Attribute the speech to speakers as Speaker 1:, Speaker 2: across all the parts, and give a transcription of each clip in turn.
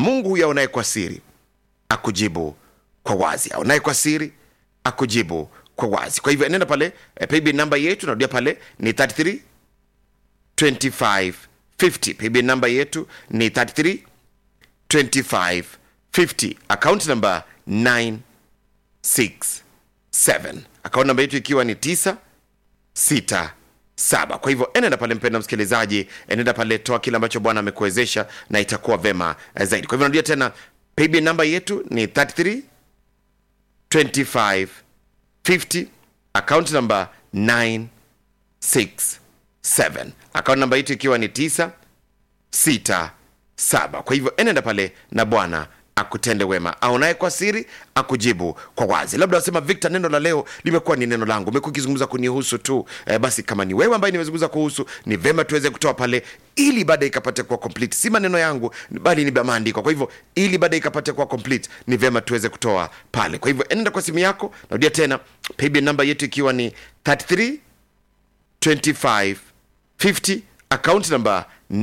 Speaker 1: Mungu huyu aonaye kwa siri akujibu kwa wazi, aonaye kwa siri akujibu kwa wazi. Kwa hivyo nenda pale, paybill number yetu narudia pale ni 33 25 50. Paybill number yetu ni 33 25 50. Account number 967. Account number yetu ikiwa ni 967. Kwa hivyo enenda pale mpenda msikilizaji, enenda pale, toa kile ambacho Bwana amekuwezesha na itakuwa vema zaidi. Kwa hivyo narudia tena, paybill number yetu ni 33 25 50. Account number 967. Account number yetu ikiwa ni 967. Kwa hivyo enenda pale na Bwana akutende wema, aonaye kwa siri akujibu kwa wazi. Labda wasema, Victor, neno la leo limekuwa ni neno langu, umekuwa ukizungumza kunihusu tu. Basi kama ni wewe ambaye nimezungumza kuhusu, ni vema tuweze kutoa pale ili baada ikapate kuwa complete. Si maneno yangu bali ni maandiko. Kwa hivyo ili baada ikapate kuwa complete, ni vema tuweze kutoa pale. Kwa hivyo enenda kwa simu yako, narudia tena, paybill number yetu ikiwa ni 33 25 50. Account number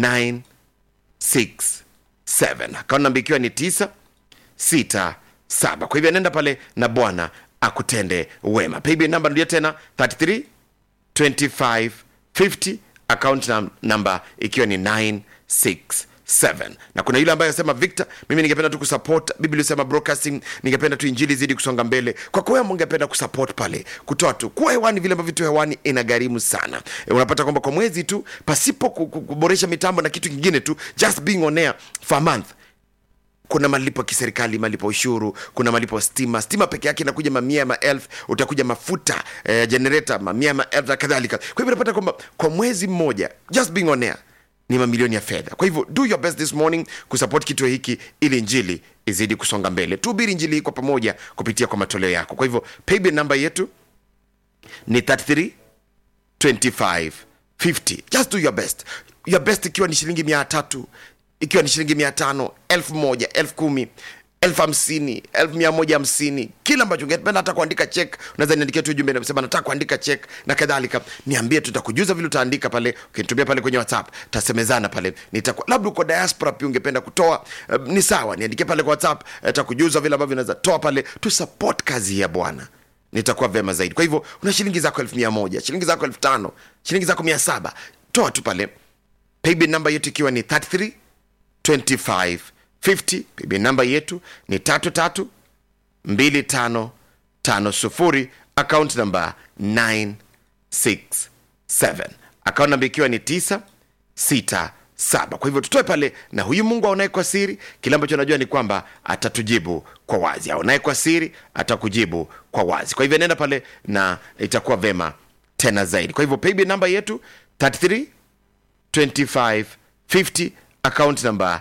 Speaker 1: 967. Account number ikiwa ni 967. Kwa hivyo nenda pale na Bwana akutende wema. Paybill number ndio tena 33 25 50. Account number ikiwa ni 967. Na kuna yule ambaye anasema, Victor, mimi ningependa tu kusupport Biblia inasema broadcasting, ningependa tu injili zidi kusonga mbele. Kwa kwa wewe ungependa kusupport pale, kutoa tu kwa hewani vile ambavyo vitu hewani inagharimu sana. Unapata kwamba kwa mwezi tu, pasipo kuboresha mitambo na kitu kingine tu, just being on air for a month, kuna malipo ya kiserikali, malipo ushuru, kuna malipo stima peke yake inakuja mamia ya maelfu, utakuja mafuta generator mamia ya maelfu na kadhalika. Kwa hivyo unapata kwamba kwa mwezi mmoja, just being on air, ni mamilioni ya fedha. Kwa hivyo do your best this morning kusupport kituo hiki ili injili izidi kusonga mbele. Tuhubiri injili hii kwa pamoja kupitia kwa matoleo yako. Kwa hivyo paybill number yetu ni 33 25 50. Just do your best. Your best ikiwa ni shilingi 300, ikiwa ni shilingi 500, 1000, 10,000, 50,000, 1150, kila ambacho ungependa. Hata kuandika check, unaweza niandikia tu ujumbe na kusema nataka kuandika check na kadhalika, niambie, tutakujuza vile utaandika pale. Ukinitumia pale kwenye WhatsApp, tutasemezana pale. Labda uko diaspora pia ungependa kutoa, ni sawa, niandikie pale kwa WhatsApp, tutakujuza vile ambavyo unaweza toa pale, tu support kazi ya Bwana, nitakuwa vema zaidi. Kwa hivyo una shilingi zako 1,100, shilingi zako 5,000, shilingi zako 700, toa tu pale. Paybill number yetu ikiwa ni 33 25 50. Paybill number yetu ni 33 25 50. Account number 967. Account number ikiwa ni 967. Kwa hivyo tutoe pale, na huyu Mungu aonaye kwa siri, kile ambacho najua ni kwamba atatujibu kwa wazi. Aonaye kwa siri atakujibu kwa wazi. Kwa hivyo nenda pale na itakuwa vema tena zaidi. Kwa hivyo paybill number yetu 33 25 50. Account number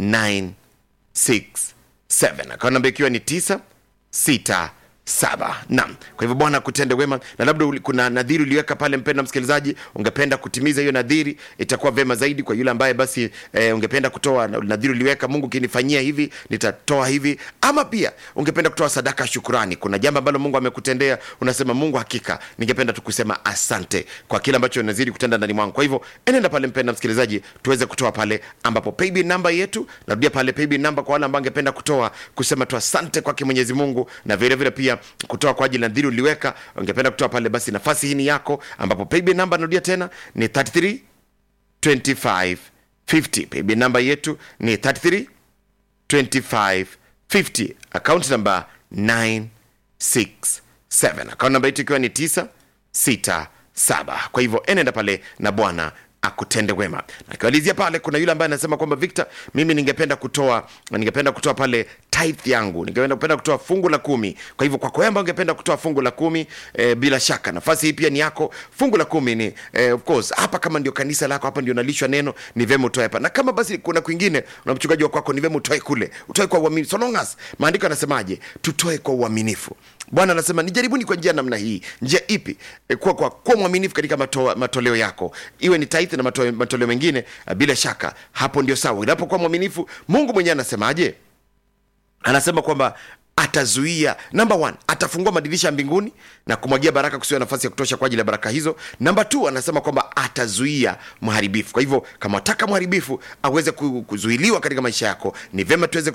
Speaker 1: 967. Account number ikiwa ni 967. Naam. Kwa hivyo Bwana kutende wema, na labda kuna nadhiri uliweka pale, mpenda msikilizaji, ungependa kutimiza hiyo nadhiri, itakuwa vema zaidi kwa yule ambaye basi ungependa kutoa nadhiri uliweka, Mungu kinifanyia hivi nitatoa hivi. Ama pia ungependa kutoa sadaka shukrani, kuna jambo ambalo Mungu amekutendea, unasema Mungu, hakika ningependa tukusema asante kwa kile ambacho unazidi kutenda ndani mwangu. Kwa hivyo enenda pale mpenda msikilizaji, tuweze kutoa pale ambapo paybill number yetu, narudia pale paybill number kwa wale ambao ungependa kutoa, kusema tu asante kwake Mwenyezi Mungu, na vile vile pia kutoa kwa ajili ya nadhiri uliweka, ungependa kutoa pale, basi nafasi hii ni yako, ambapo paybill number narudia tena ni 33 25 50. Paybill number yetu ni 33 25 50. Account number 967. Account number yetu ikiwa ni 967. Kwa hivyo enenda pale na Bwana akutende wema. Na kiwalizia pale, kuna yule ambaye anasema kwamba, Victor, mimi ningependa kutoa pale tithe yangu, ningependa kutoa fungu la 10. Kwa hivyo kwa kwamba ungependa kutoa fungu la 10, bila shaka nafasi hii pia ni yako. Fungu la 10 ni of course hapa, kama ndio kanisa lako, hapa ndio unalishwa neno, ni vema utoe hapa. Na kama basi kuna kwingine una mchungaji wa kwako, ni vema utoe kule, utoe kwa uaminifu. So long as maandiko yanasemaje, tutoe kwa uaminifu. Bwana anasema nijaribuni kwa njia namna hii. Njia ipi? Kwa mwaminifu katika matoleo yako, iwe ni tithe na matoleo mengine, bila shaka hapo ndio sawa. Unapokuwa mwaminifu, Mungu mwenyewe anasemaje? Anasema kwamba atazuia, number 1, atafungua madirisha ya mbinguni na kumwagia baraka kusiwa nafasi ya kutosha kwa ajili ya baraka hizo. Number 2, anasema kwamba atazuia mharibifu. Kwa hivyo kama wataka mharibifu aweze kuzuiliwa katika maisha yako, ni vema tuweze